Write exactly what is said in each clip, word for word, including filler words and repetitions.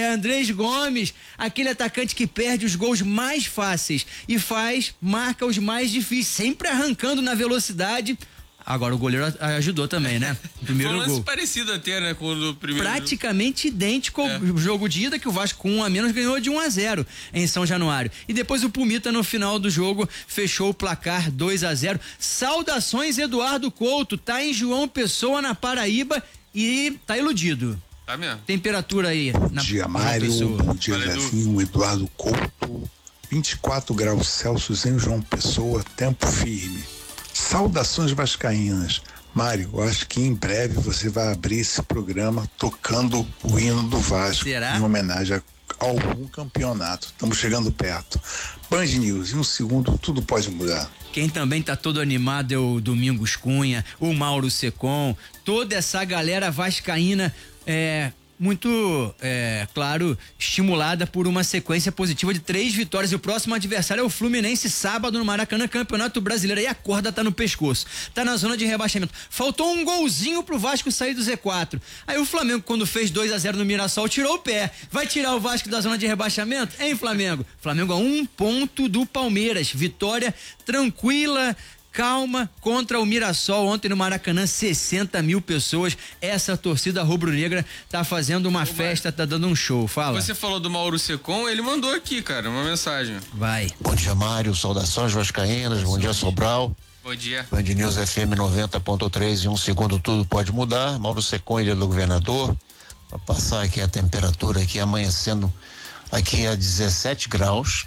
Andrés Gomes, aquele atacante que perde os gols mais fáceis e faz, marca os mais difíceis, sempre arrancando na velocidade. Agora o goleiro ajudou também, né? Primeiro Foi um lance gol. parecido até, né? Com o do primeiro. Praticamente jogo. idêntico ao é. jogo de ida, que o Vasco com um a menos ganhou de um a zero em São Januário. E depois o Pumita no final do jogo fechou o placar dois a zero. Saudações Eduardo Couto, tá em João Pessoa, na Paraíba, e tá iludido. Tá mesmo. Temperatura aí. Bom dia, Mário. Bom dia, Zezinho. Eduardo Couto. vinte e quatro graus Celsius em João Pessoa, tempo firme. Saudações vascaínas. Mário, eu acho que em breve você vai abrir esse programa tocando o hino do Vasco. Será? Em homenagem a algum campeonato. Estamos chegando perto. Band News, em um segundo tudo pode mudar. Quem também tá todo animado é o Domingos Cunha, o Mauro Secom, toda essa galera vascaína, é, muito, é, claro, estimulada por uma sequência positiva de três vitórias. E o próximo adversário é o Fluminense, sábado no Maracanã, Campeonato Brasileiro. Aí a corda tá no pescoço, tá na zona de rebaixamento. Faltou um golzinho pro Vasco sair do Z quatro. Aí o Flamengo, quando fez dois a zero no Mirassol, tirou o pé. Vai tirar o Vasco da zona de rebaixamento? Hein, Flamengo? Flamengo a um ponto do Palmeiras. Vitória tranquila, calma, contra o Mirassol ontem no Maracanã, sessenta mil pessoas. Essa torcida rubro-negra tá fazendo uma Ô, festa, tá dando um show. Fala. Você falou do Mauro Secom, ele mandou aqui, cara, uma mensagem. Vai. Bom dia, Mário, saudações vascaínas, bom dia, Sobral. Bom dia. Band News F M noventa ponto três, em um segundo tudo pode mudar. Mauro Secom, Ilha do Governador. Para passar aqui a temperatura aqui amanhecendo aqui a dezessete graus,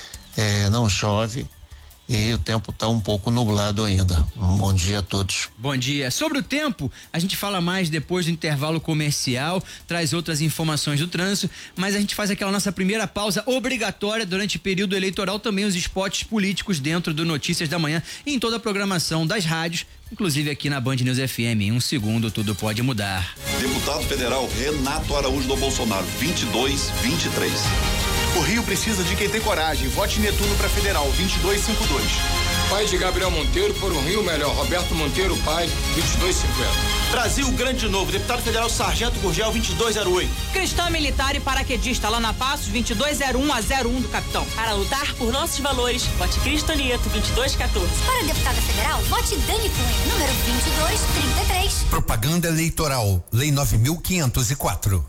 é, não chove. E o tempo está um pouco nublado ainda. Um bom dia a todos. Bom dia. Sobre o tempo, a gente fala mais depois do intervalo comercial, traz outras informações do trânsito, mas a gente faz aquela nossa primeira pausa obrigatória durante o período eleitoral, também os spots políticos dentro do Notícias da Manhã e em toda a programação das rádios, inclusive aqui na Band News F M. Em um segundo, tudo pode mudar. Deputado Federal Renato Araújo do Bolsonaro, vinte e dois, vinte e três. O Rio precisa de quem tem coragem. Vote Netuno para Federal, vinte e dois cinquenta e dois. Pai de Gabriel Monteiro, por um Rio melhor. Roberto Monteiro, pai, vinte e dois cinquenta. Brasil Grande de Novo, deputado federal Sargento Gurgel, vinte e dois zero oito. Cristã militar e paraquedista lá na Passos, vinte e dois zero um a zero um do capitão. Para lutar por nossos valores, vote Cristo Nieto, vinte e dois quatorze. Para deputada federal, vote Dani Cunha, número vinte e dois trinta e três. Propaganda eleitoral, Lei nove mil quinhentos e quatro.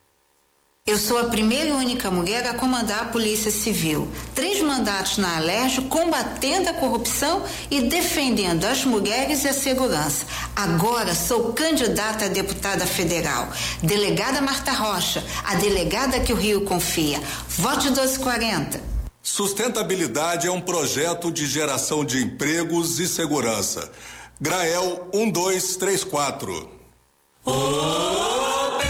Eu sou a primeira e única mulher a comandar a Polícia Civil. Três mandatos na Alerj, combatendo a corrupção e defendendo as mulheres e a segurança. Agora sou candidata a deputada federal. Delegada Marta Rocha, a delegada que o Rio confia. Vote doze quarenta. Sustentabilidade é um projeto de geração de empregos e segurança. Grael um dois três quatro. Oh!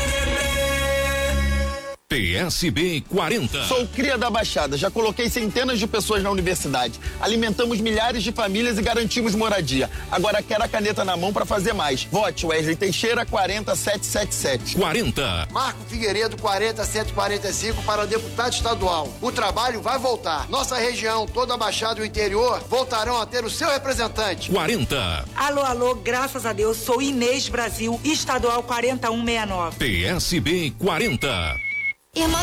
P S B quarenta. Sou cria da Baixada, já coloquei centenas de pessoas na universidade. Alimentamos milhares de famílias e garantimos moradia. Agora quero a caneta na mão para fazer mais. Vote Wesley Teixeira quarenta sete sete sete. quarenta. Marco Figueiredo quarenta cento e quarenta e cinco para deputado estadual. O trabalho vai voltar. Nossa região, toda a Baixada e o interior voltarão a ter o seu representante. quarenta. Alô, alô, graças a Deus, sou Inês Brasil, estadual quarenta e um sessenta e nove. P S B quarenta. Irmã